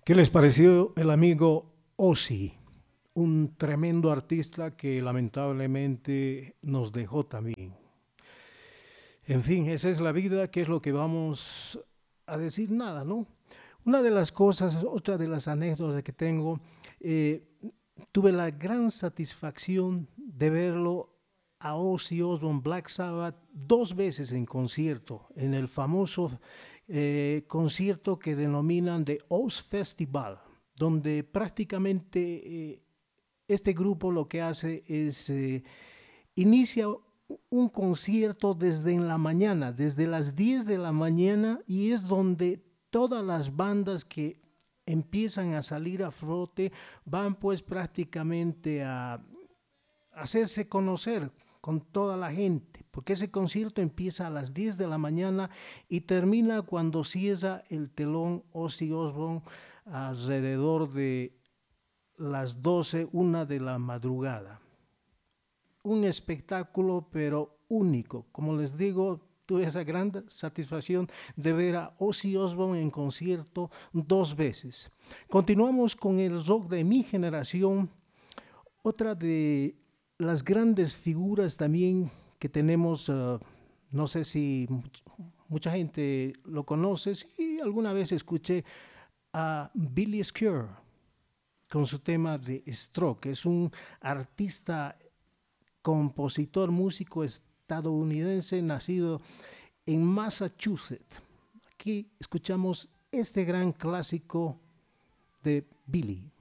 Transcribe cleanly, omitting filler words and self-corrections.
¿Qué les pareció el amigo Ozzy? Un tremendo artista que lamentablemente nos dejó también. En fin, esa es la vida, ¿qué es lo que vamos a decir? Nada, ¿no? Una de las cosas, otra de las anécdotas que tengo, eh, tuve la gran satisfacción de verlo a Ozzy Osbourne Black Sabbath dos veces en concierto, en el famoso concierto que denominan The Oz Festival, donde prácticamente este grupo lo que hace es inicia un concierto desde en la mañana, desde las 10 de la mañana, y es donde todas las bandas que empiezan a salir a flote van pues prácticamente a hacerse conocer con toda la gente, porque ese concierto empieza a las 10 de la mañana y termina cuando cierra el telón Ozzy Osbourne alrededor de las 12, una de la madrugada. Un espectáculo pero único. Como les digo, tuve esa gran satisfacción de ver a Ozzy Osbourne en concierto dos veces. Continuamos con el rock de mi generación. Otra de las grandes figuras también que tenemos, no sé si mucha gente lo conoce, sí, alguna vez escuché a Billy Squier con su tema de Stroke. Es un artista, compositor, músico estadounidense nacido en Massachusetts. Aquí escuchamos este gran clásico de Billy.